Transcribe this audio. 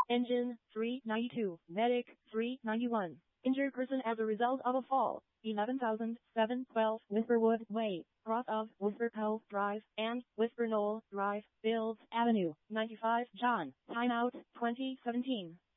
Engine 392, Medic 391. Injured person as a result of a fall. 11,712 Whisperwood Way, cross of Whisper Cove Drive and Whisper Knoll Drive, Bills Avenue, 95 John. Timeout 2017.